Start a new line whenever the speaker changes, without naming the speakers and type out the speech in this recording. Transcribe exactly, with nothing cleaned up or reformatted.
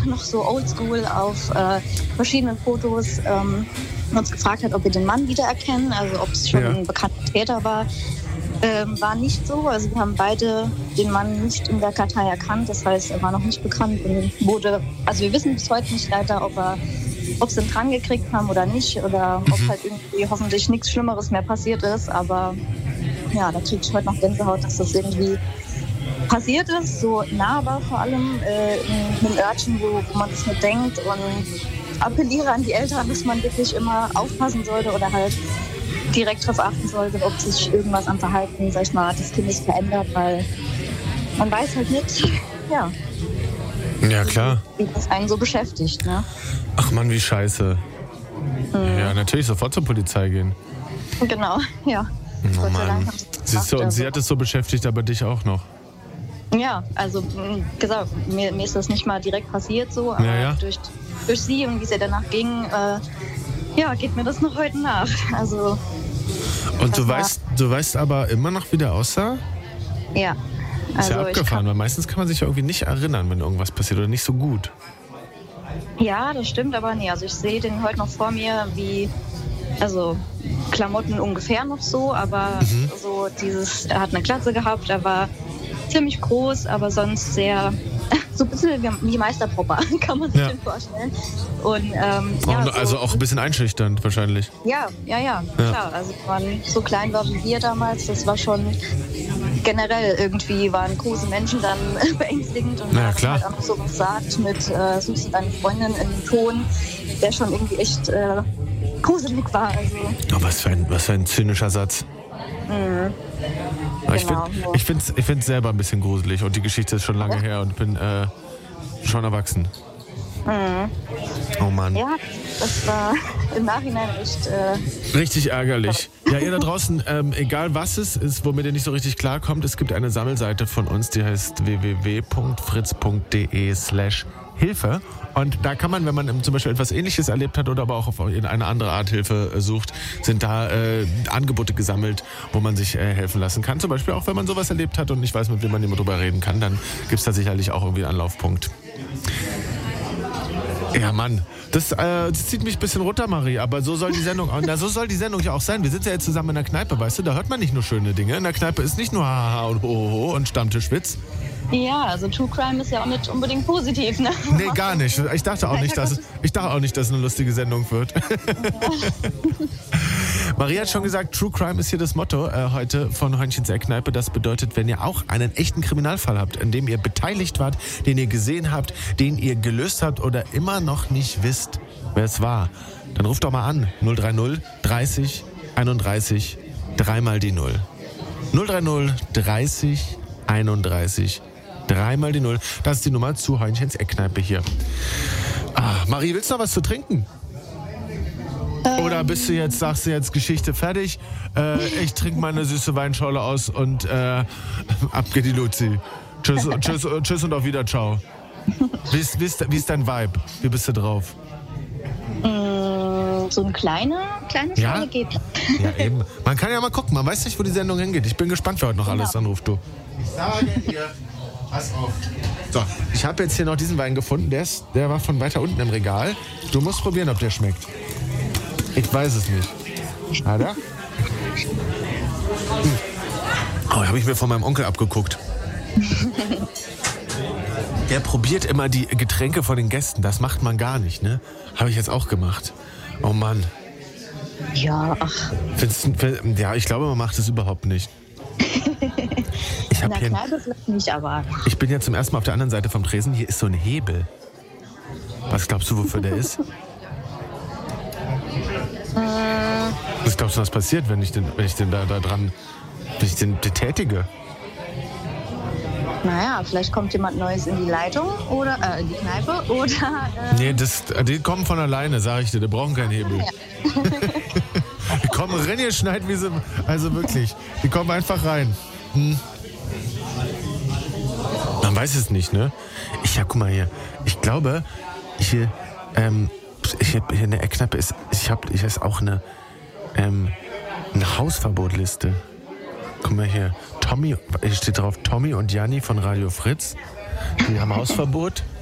noch so oldschool auf äh, verschiedenen Fotos ähm, uns gefragt hat, ob wir den Mann wiedererkennen, also ob es schon ja. ein bekannter Täter war. Ähm, war nicht so, also wir haben beide den Mann nicht in der Kartei erkannt, das heißt, er war noch nicht bekannt und wurde, also wir wissen bis heute nicht leider, ob er, ob sie ihn dran gekriegt haben oder nicht oder mhm. ob halt irgendwie hoffentlich nichts Schlimmeres mehr passiert ist, aber ja, da kriege ich heute noch Gänsehaut, dass das irgendwie passiert ist, so nah war vor allem äh, in einem Örtchen, wo, wo man das nicht denkt und appelliere an die Eltern, dass man wirklich immer aufpassen sollte oder halt direkt darauf achten sollte, ob sich irgendwas am Verhalten, sag ich mal, des Kindes verändert, weil man weiß halt nicht, ja.
Ja, klar.
Wie das einen so beschäftigt, ne?
Ach Mann, wie scheiße. Mhm. Ja, natürlich sofort zur Polizei gehen.
Genau, ja.
Oh Mann. Siehst du, und sie hat es so beschäftigt, aber dich auch noch.
Ja, also gesagt, mir, mir ist das nicht mal direkt passiert so, aber
ja, ja.
Durch, durch sie und wie es ihr danach ging, äh, ja, geht mir das noch heute nach. Also,
und du weißt, du weißt aber immer noch, wie der aussah?
Ja.
Also ist ja abgefahren,
kann,
weil meistens kann man sich ja irgendwie nicht erinnern, wenn irgendwas passiert oder nicht so gut.
Ja, das stimmt, aber nee, also ich sehe den heute noch vor mir, wie, also Klamotten ungefähr noch so, aber mhm. so dieses, er hat eine Glatze gehabt, er war ziemlich groß, aber sonst sehr, so ein bisschen wie Meisterpropper, kann man sich ja. den vorstellen. Und, ähm,
oh,
ja, so,
also auch ein bisschen einschüchternd wahrscheinlich.
Ja, ja, ja, ja, klar. Also man so klein war wie wir damals, das war schon generell irgendwie, waren große Menschen dann beängstigend und
ja,
man
klar.
hat auch so gesagt mit äh, suchst du deine Freundin in den Ton, der schon irgendwie echt äh, gruselig war. Also.
Oh, was für ein, was für ein zynischer Satz.
Mhm.
Ich
genau,
finde ich find's, ich find's selber ein bisschen gruselig und die Geschichte ist schon lange ja. her und bin äh, schon erwachsen.
Mhm.
Oh Mann.
Ja, das war im Nachhinein echt... Äh,
richtig ärgerlich. Ja, ihr da draußen, ähm, egal was es ist, womit ihr nicht so richtig klarkommt, es gibt eine Sammelseite von uns, die heißt w w w punkt fritz punkt d e slash Hilfe. Und da kann man, wenn man zum Beispiel etwas Ähnliches erlebt hat oder aber auch auf eine andere Art Hilfe sucht, sind da äh, Angebote gesammelt, wo man sich äh, helfen lassen kann. Zum Beispiel auch, wenn man sowas erlebt hat und nicht weiß, mit wem man immer drüber reden kann, dann gibt es da sicherlich auch irgendwie einen Anlaufpunkt. Ja, Mann. Das, äh, das zieht mich ein bisschen runter, Marie, aber so soll die Sendung na, so soll die Sendung ja auch sein. Wir sitzen ja jetzt zusammen in der Kneipe, weißt du, da hört man nicht nur schöne Dinge. In der Kneipe ist nicht nur Haha und Hoho und Stammtischwitz.
Ja, also True Crime ist ja auch nicht unbedingt positiv, ne?
Nee, gar nicht. Ich dachte auch nicht, dass, ich dachte auch nicht, dass es eine lustige Sendung wird. Ja. Marie hat schon gesagt, True Crime ist hier das Motto äh, heute von Hörnchens Eckkneipe. Das bedeutet, wenn ihr auch einen echten Kriminalfall habt, in dem ihr beteiligt wart, den ihr gesehen habt, den ihr gelöst habt oder immer noch nicht wisst, wer es war, dann ruft doch mal an. null drei null dreißig einunddreißig dreimal die Null. null drei null dreißig einunddreißig dreimal die Null. Das ist die Nummer zu Hörnchens Eckkneipe hier. Ah, Marie, willst du noch was zu trinken? Oder bist du jetzt, sagst du jetzt Geschichte fertig? Äh, ich trinke meine süße Weinschorle aus und äh, ab geht die Luzi. Tschüss, tschüss, tschüss und auf wieder, ciao. Wie ist, wie, ist, wie ist dein Vibe? Wie bist du drauf?
So eine kleine, kleine Schale
ja?
geht.
Ja, eben. Man kann ja mal gucken, man weiß nicht, wo die Sendung hingeht. Ich bin gespannt, wer heute noch alles anruft, du. Ich sage dir, pass auf. So, ich habe jetzt hier noch diesen Wein gefunden, der, ist, der war von weiter unten im Regal. Du musst probieren, ob der schmeckt. Ich weiß es nicht. Hat er? Hm. Oh, habe ich mir von meinem Onkel abgeguckt. Der probiert immer die Getränke von den Gästen. Das macht man gar nicht, ne? Habe ich jetzt auch gemacht. Oh Mann.
Ja, ach.
Findest, ja, ich glaube, man macht es überhaupt nicht. Ich
In der Kneipe vielleicht nicht, aber...
Ich bin ja zum ersten Mal auf der anderen Seite vom Tresen. Hier ist so ein Hebel. Was glaubst du, wofür der ist? Was glaubst du, was passiert, wenn ich den, wenn ich den da, da dran, wenn ich den betätige?
Naja, vielleicht kommt jemand Neues in die Leitung oder äh, in die Kneipe oder... Äh
nee, das, die kommen von alleine, sag ich dir. Die brauchen keinen Hebel. Ja. Die kommen reingeschneit, wie sie... Also wirklich, die kommen einfach rein. Hm. Man weiß es nicht, ne? Ich, ja, guck mal hier. Ich glaube, hier, ähm, ich, hier in der Eckkneipe ist, ich habe, ich weiß auch eine, ähm, eine Hausverbotliste. Guck mal hier, Tommy, hier steht drauf, Tommy und Janni von Radio Fritz, die haben Hausverbot.